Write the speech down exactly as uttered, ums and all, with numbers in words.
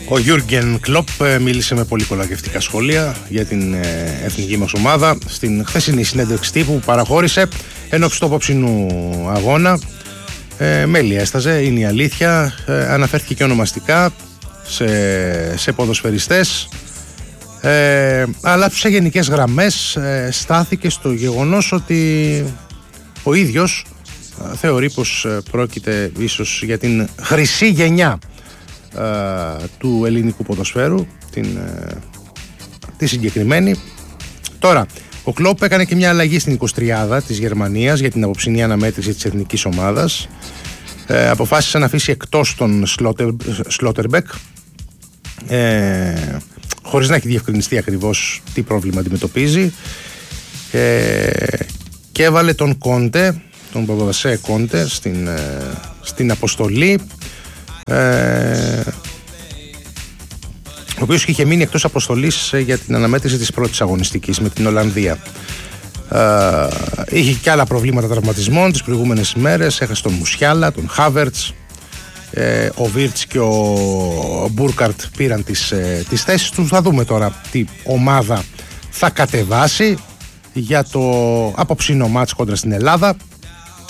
Ο Γιούργεν Κλοπ μίλησε με πολύ κολακευτικά σχόλια για την εθνική μας ομάδα στην χθεσινή συνέντευξη τύπου που παραχώρησε ενόψει του απόψινου αγώνα. Ε, μέλη έσταζε, είναι η αλήθεια. Ε, αναφέρθηκε και ονομαστικά σε, σε ποδοσφαιριστές. Ε, αλλά σε γενικές γραμμές ε, στάθηκε στο γεγονός ότι ο ίδιος ε, θεωρεί πως ε, πρόκειται ίσως για την χρυσή γενιά ε, του ελληνικού ποδοσφαίρου, την, ε, τη συγκεκριμένη. Τώρα, ο Κλόπ έκανε και μια αλλαγή στην εικοσιτριάδα της Γερμανίας για την απόψινή αναμέτρηση της εθνικής ομάδας. Ε, αποφάσισε να αφήσει εκτός τον Σλότερμπεκ, ε, χωρίς να έχει διευκρινιστεί ακριβώς τι πρόβλημα αντιμετωπίζει, ε, και έβαλε τον Κόντε, τον Παπαδασέ Κόντε στην, ε, στην αποστολή, ε, ο οποίος είχε μείνει εκτός αποστολής για την αναμέτρηση της πρώτης αγωνιστικής με την Ολλανδία. Uh, είχε και άλλα προβλήματα τραυματισμών τις προηγούμενες ημέρες. Έχασε τον Μουσιάλα, τον Χάβερτς, ε, ο Βίρτς και ο Μπούρκαρτ πήραν τις, ε, τις θέσεις τους. Θα δούμε τώρα τι ομάδα θα κατεβάσει για το απόψινό μάτς κόντρα στην Ελλάδα.